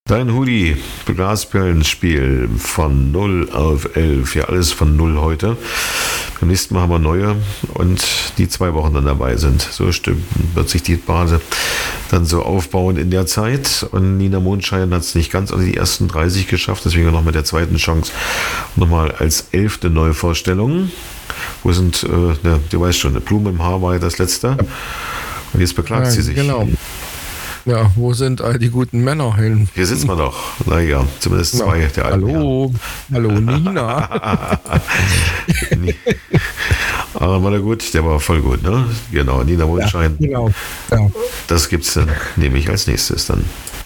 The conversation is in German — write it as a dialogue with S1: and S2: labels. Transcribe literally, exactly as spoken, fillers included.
S1: Dein Hoodie, Glasperlenspiel von null auf elf. Ja, alles von null heute. Beim nächsten Mal haben wir neue und die zwei Wochen dann dabei sind. So stimmt, wird sich die Base dann so aufbauen in der Zeit. Und Nina Mondschein hat es nicht ganz unter die ersten dreißig geschafft, deswegen noch mit der zweiten Chance nochmal als elfte Neuvorstellung. Wo sind, äh, ne, du weißt schon, eine Blume im Haar war ja das letzte. Und jetzt beklagt
S2: Ja,
S1: sie sich.
S2: genau. Ja, wo sind all die guten Männer hin?
S1: Hier sitzen wir doch. Naja, zumindest
S2: Ja.
S1: zwei der alten
S2: Hallo, hallo Nina.
S1: Aber war der gut, der war voll gut, ne? Genau, Nina Mondschein.
S2: Genau. Ja.
S1: Das gibt's dann nämlich als nächstes dann.